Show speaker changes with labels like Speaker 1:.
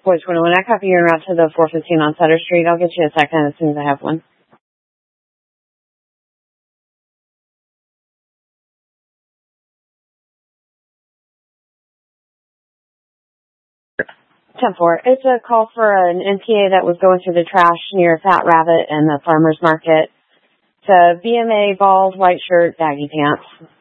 Speaker 1: Boy, 21, I copy you en route to the 415 on Sutter Street. I'll get you a second as soon as I have one. Ten-4. It's a call for an NPA that was going through the trash near Fat Rabbit and the farmer's market. It's a BMA, bald, white shirt, baggy pants.